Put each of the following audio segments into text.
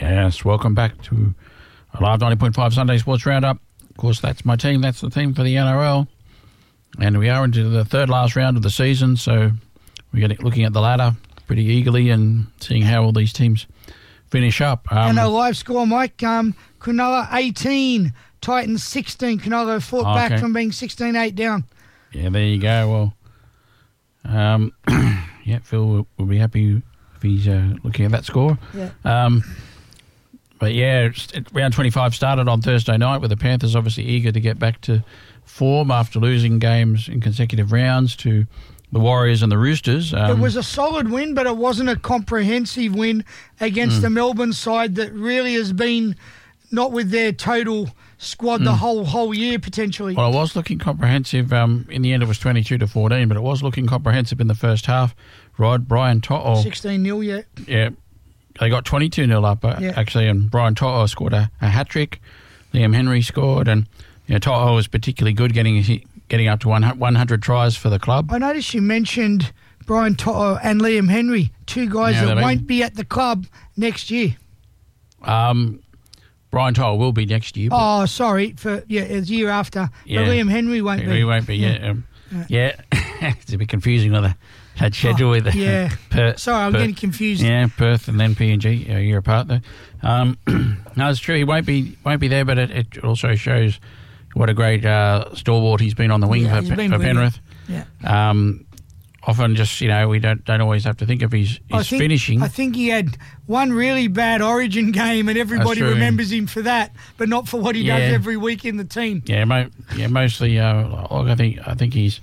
Yes, welcome back to a live 90.5 Sunday Sports Roundup. Of course, that's my team. That's the team for the NRL. And we are into the third last round of the season, so we're looking at the ladder pretty eagerly and seeing how all these teams finish up. And a live score, Mike. Cronulla 18, Titans 16. Cronulla fought back from being 16-8 down. Yeah, there you go. Well, Phil will be happy if he's looking at that score. Yeah. But yeah, round 25 started on Thursday night with the Panthers obviously eager to get back to form after losing games in consecutive rounds to the Warriors and the Roosters. It was a solid win, but it wasn't a comprehensive win against the Melbourne side that really has been not with their total squad the whole year potentially. Well, it was looking comprehensive. In the end, it was 22-14, but it was looking comprehensive in the first half. Brian To'o 16-0, yeah. Yeah. They got 22-0 up, actually, and Brian To'o scored a hat-trick. Liam Henry scored, and To'o was particularly good getting up to 100 tries for the club. I noticed you mentioned Brian To'o and Liam Henry, two guys that won't be at the club next year. Brian To'o will be next year. Oh, sorry, it's year after. Yeah. But Liam Henry won't be. He won't be, yeah. It's a bit confusing with that schedule with Perth. Sorry, I'm getting confused. Yeah, Perth and then PNG a year apart there. No, it's true. He won't be there, but it also shows what a great stalwart he's been on the wing for Penrith. Yeah. Often just, we don't always have to think of his finishing. I think he had one really bad Origin game and everybody remembers him for that, but not for what he does every week in the team. Yeah, mostly. I think he's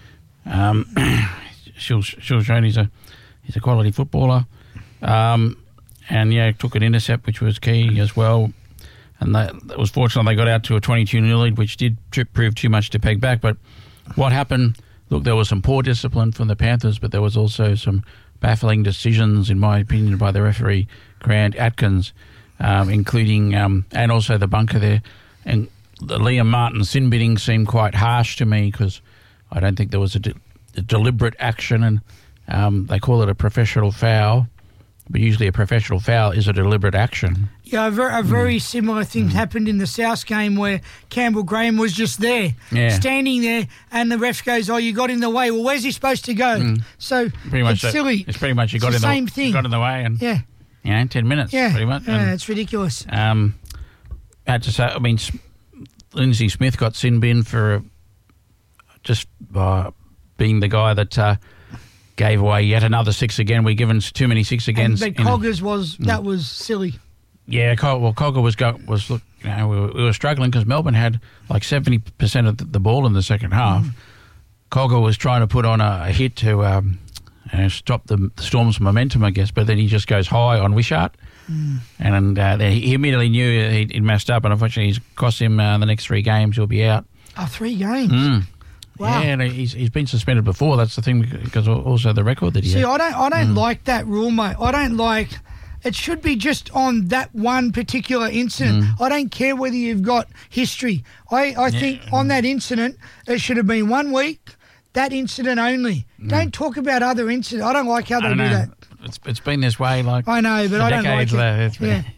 still shown he's a quality footballer, and took an intercept which was key as well. And that was fortunate they got out to a 22-0 lead, which did prove too much to peg back. But what happened? Look, there was some poor discipline from the Panthers, but there was also some baffling decisions, in my opinion, by the referee, Grant Atkins, including and also the bunker there. And the Liam Martin sin bidding seemed quite harsh to me because I don't think there was a deliberate action, and they call it a professional foul. But usually a professional foul is a deliberate action. Yeah, a very similar thing happened in the South game where Campbell Graham was just there, standing there, and the ref goes, "Oh, you got in the way." Well, where's he supposed to go? So it's silly. It's pretty much you got in the same thing. You got in the way, and 10 minutes. Yeah, pretty much. Yeah, it's ridiculous. I had to say, Lindsay Smith got sin bin for just being the guy that. Gave away yet another six again. We've given too many six again. But Coggers was silly. Yeah, Cogger was look. We were struggling because Melbourne had like 70% of the ball in the second half. Cogger was trying to put on a hit to stop the Storm's momentum, I guess. But then he just goes high on Wishart, and he immediately knew he'd messed up, and unfortunately, he's cost him the next 3 games. He'll be out. 3 games. Wow. Yeah, and he's been suspended before. That's the thing, because also the record that he had. See, I don't like that rule, mate. I don't like. It should be just on that one particular incident. I don't care whether you've got history. I think on that incident, it should have been 1 week, that incident only. Don't talk about other incidents. I don't like how they do that. It's been this way, like I know, but I don't like it.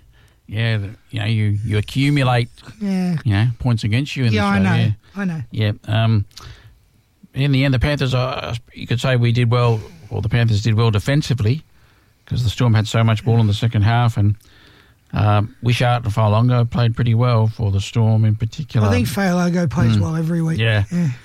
You accumulate points against you in this way. I know. Yeah. In the end, the Panthers, you could say we did well, or the Panthers did well defensively, because the Storm had so much ball in the second half, and Wishart and Failongo played pretty well for the Storm in particular. I think Failongo plays well every week. Yeah.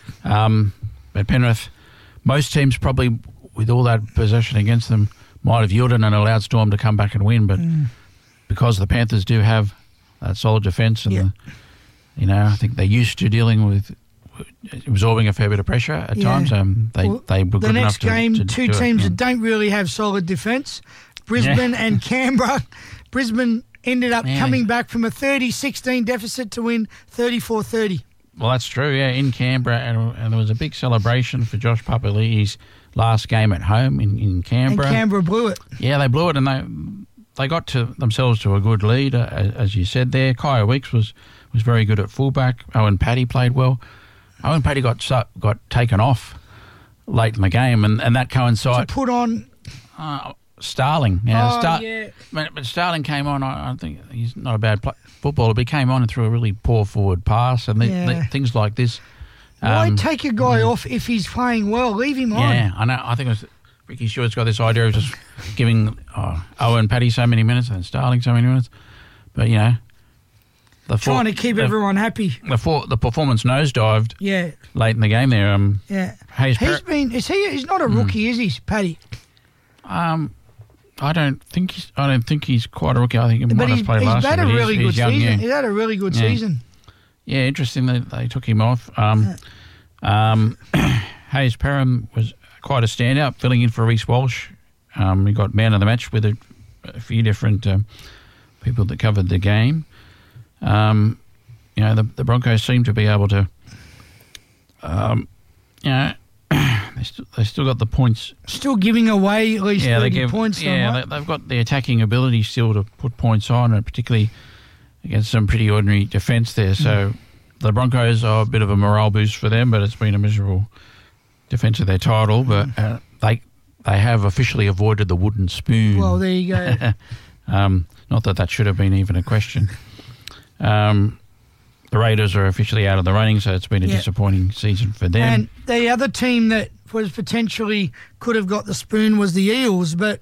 But Penrith, most teams probably, with all that possession against them, might have yielded and allowed Storm to come back and win, but because the Panthers do have that solid defence, and I think they're used to dealing with absorbing a fair bit of pressure at times. They were good enough to the next game, two teams that don't really have solid defence, Brisbane and Canberra. Brisbane ended up coming back from a 30-16 deficit to win 34-30. Well, that's true, in Canberra, and there was a big celebration for Josh Papali'i's last game at home in Canberra. And Canberra blew it. Yeah, they blew it, and they got themselves to a good lead, as you said there. Kaya Weeks was very good at fullback. Owen Paddy played well. Owen Paddy got taken off late in the game, and that coincided. To put on Starling. Yeah. But Starling came on. I think he's not a bad footballer, but he came on and threw a really poor forward pass and things like this. Why take a guy off if he's playing well? Leave him on. Yeah, I know. I think it was Ricky Stewart's got this idea of just giving Owen Paddy so many minutes and Starling so many minutes. But, trying to keep everyone happy. The performance nosedived late in the game there. He's not a rookie, is he, Paddy? I don't think he's quite a rookie. I think he might have played last year. He's had a really good season. Yeah. He's had a really good season. Yeah, interesting that they took him off. Hayes Perham was quite a standout, filling in for Reece Walsh. He got man of the match with a few different people that covered the game. The Broncos seem to be able to, they still got the points. Still giving away at least 30 points. Yeah, they've got the attacking ability still to put points on, and particularly against some pretty ordinary defence there. So the Broncos are a bit of a morale boost for them, but it's been a miserable defence of their title. But they have officially avoided the wooden spoon. Well, there you go. Not that should have been even a question. The Raiders are officially out of the running, so it's been a disappointing season for them. And the other team that was potentially could have got the spoon was the Eels, but...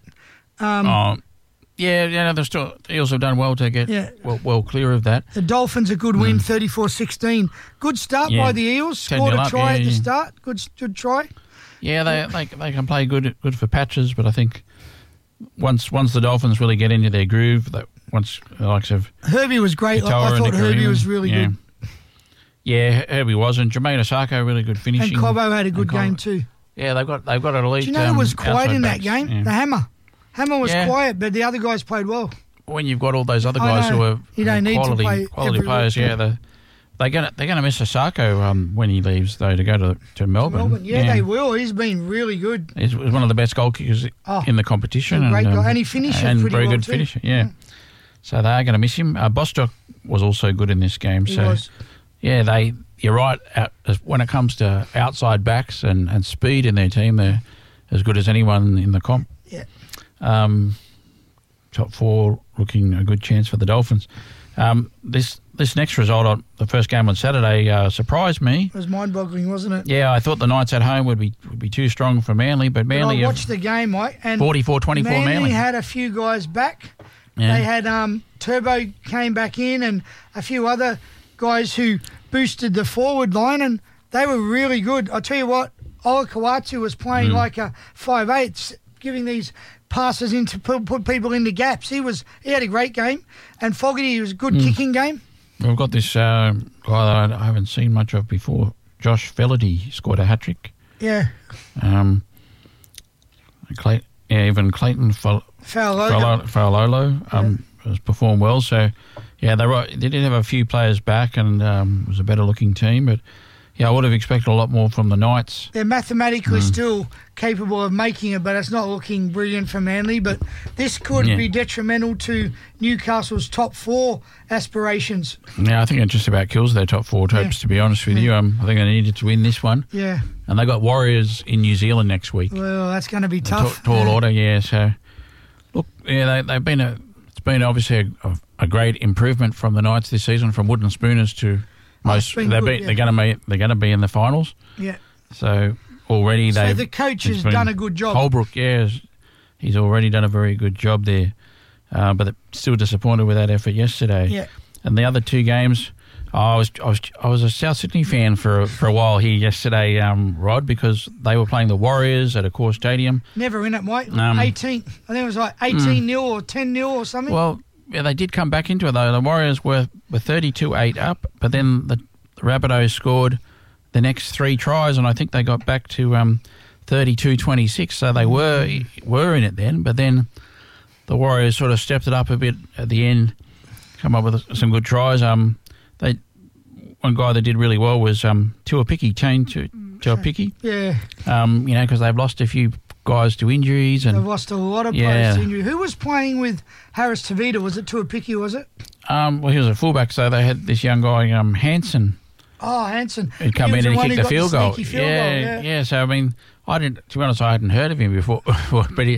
the Eels have done well to get well clear of that. The Dolphins a good win, 34-16. Good start by the Eels. Scored a try at the start. Good try. Yeah, they can play good for patches, but I think once the Dolphins really get into their groove, once the likes of Herbie was great. I thought Herbie was really good. Yeah, Herbie was, and Jermaine Osako really good finishing. And Cobbo had a good game too. Yeah, they've got an elite. Do you know who was quiet in that game? Yeah. The Hammer was quiet, but the other guys played well. When you've got all those other guys who are quality players, they're gonna miss Osako when he leaves though to go to Melbourne. Yeah, they will. He's been really good. He's one of the best goal kickers in the competition, great guy, and he finished and pretty very well good too. finisher. Yeah, so they are going to miss him. Bostock was also good in this game. He was. Yeah, you're right. When it comes to outside backs and speed in their team, they're as good as anyone in the comp. Yeah. Top four looking a good chance for the Dolphins. This next result, the first game on Saturday, surprised me. It was mind-boggling, wasn't it? Yeah, I thought the Knights at home would be too strong for Manly, but Manly... I watched the game, Mike, and 44-24 Manly had a few guys back. Yeah. They had Turbo came back in and a few other guys who boosted the forward line, and they were really good. I'll tell you what, Ola Kawatu was playing like a 5'8", giving these passes in to put people into gaps. He had a great game, and Fogarty was a good kicking game. We've got this guy that I haven't seen much of before, Josh Fellerty, scored a hat-trick. Yeah. Even Clayton Faololo has performed well. So, yeah, they did have a few players back, and it was a better-looking team, but I would have expected a lot more from the Knights. They're mathematically still capable of making it, but it's not looking brilliant for Manly. But this could be detrimental to Newcastle's top four aspirations. Yeah, I think it just about kills their top four hopes, to be honest with you. I think they needed to win this one. Yeah. And they got Warriors in New Zealand next week. Well, that's going to be tough. Tall order, So, look, they've been it's been obviously a great improvement from the Knights this season, from wooden spooners to... they're going to be in the finals. Yeah. So already the coach has done a good job. Holbrook, he's already done a very good job there. But they're still disappointed with that effort yesterday. Yeah. And the other two games, I was a South Sydney fan for a while here yesterday, Rod, because they were playing the Warriors at Accor Stadium. Never in it, mate. 18. I think it was like 18-0 or 10-0 or something. Well. Yeah, they did come back into it, though. The Warriors were 32-8 up, but then the Rabbitohs scored the next three tries, and I think they got back to 32-26, so they were in it then. But then the Warriors sort of stepped it up a bit at the end, come up with some good tries. One guy that did really well was Tuapiki, Tuapiki. Yeah. Because they've lost a few guys to injuries. And they've lost a lot of players to injury. Who was playing with Harris Tavita? Was it Tuapiki, was it? Well, he was a fullback, so they had this young guy, Hansen. Oh, Hansen. He'd come in and kick the field goal. Yeah. So, I mean, to be honest, I hadn't heard of him before, but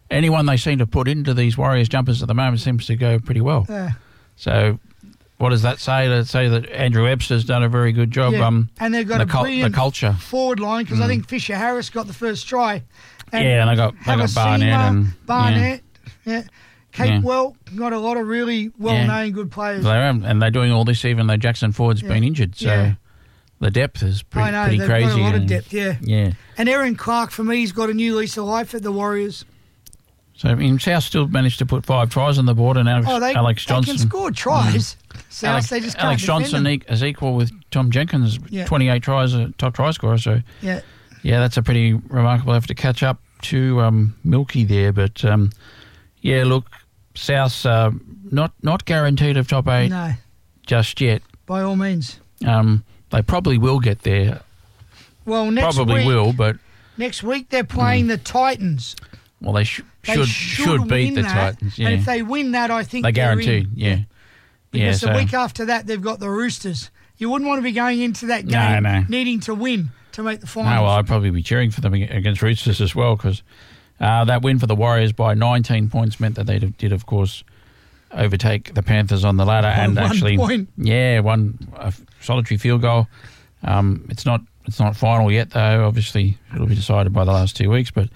anyone they seem to put into these Warriors jumpers at the moment seems to go pretty well. So what does that say? Let's say that Andrew Webster's done a very good job. And they've got a brilliant culture forward line because I think Fisher Harris got the first try. And they got Barnett and Capewell got a lot of really well-known good players. And they're doing all this even though Jackson Ford's been injured. So the depth is pretty crazy. They've got a lot of depth, Yeah. And Aaron Clark, for me, he's got a new lease of life at the Warriors. So, South still managed to put 5 tries on the board, and Alex Johnson. They can score tries. South, they just can't Alex Johnson is equal with Tom Jenkins, 28 tries, a top try scorer. So, that's a pretty remarkable effort to catch up to Milky there. But, look, South's not guaranteed of top 8 just yet. By all means. They probably will get there. Well, next week they're playing the Titans. Well, they should beat the Titans. Yeah. And if they win that, I think they're guaranteed. Because the week after that, they've got the Roosters. You wouldn't want to be going into that game needing to win to make the finals. No, well, I'd probably be cheering for them against Roosters as well because that win for the Warriors by 19 points meant that they did, of course, overtake the Panthers on the ladder by and 1 actually, point. won a solitary field goal. It's not final yet though. Obviously, it'll be decided by the last 2 weeks, but.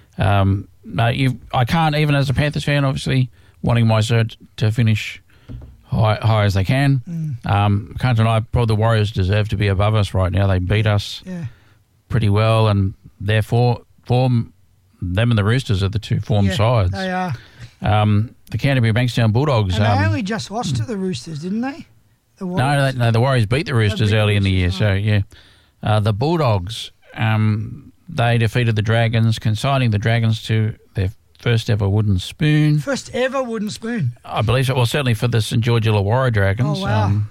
I can't, even as a Panthers fan, obviously, wanting my side to finish high as they can. Can't deny probably the Warriors deserve to be above us right now. They beat us pretty well, and therefore, them and the Roosters are the two form sides. They are. The Canterbury Bankstown Bulldogs. And they only just lost to the Roosters, didn't they? The Warriors? No, the Warriors beat the Roosters early in the year. So, the Bulldogs... they defeated the Dragons, consigning the Dragons to their first ever wooden spoon. First ever wooden spoon? I believe so. Well, certainly for the St George Illawarra Dragons. Oh, wow.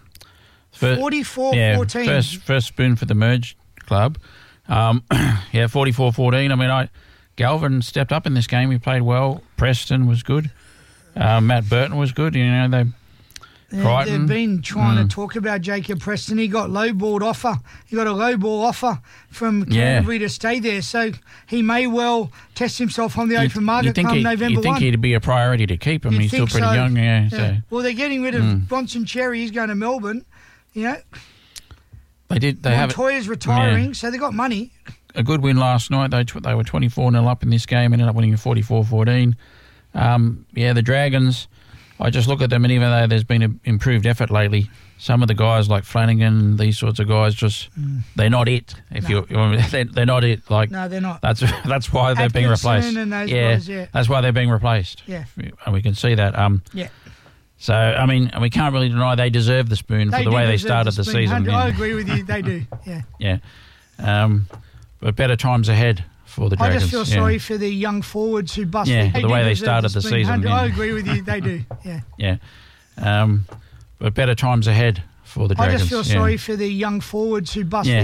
44-14. First spoon for the merged club. 44-14. I mean, Galvin stepped up in this game. He played well. Preston was good. Matt Burton was good. They've been trying to talk about Jacob Preston. He got a low ball offer from Canterbury to stay there. So he may well test himself on the open market come November 1. You think he'd be a priority to keep him? He's still pretty young. So. Well, they're getting rid of Bronson Cherry. He's going to Melbourne. They did. Montoya's retiring, so they got money. A good win last night. They were 24-0 up in this game, ended up winning 44-14. The Dragons... I just look at them, and even though there's been an improved effort lately, some of the guys like Flanagan, these sorts of guys, they're not it. They're not it. No, they're not. That's why they're being replaced. And those guys, that's why they're being replaced. Yeah, and we can see that. So I mean, we can't really deny they deserve the spoon for the way they started the season. I agree with you. They do. Yeah. But better times ahead for the Dragons. I just feel sorry for the young forwards who busted. Yeah, for the way they started the season. I agree with you. They do. Yeah. But better times ahead for the Dragons. I just feel sorry for the young forwards who busted.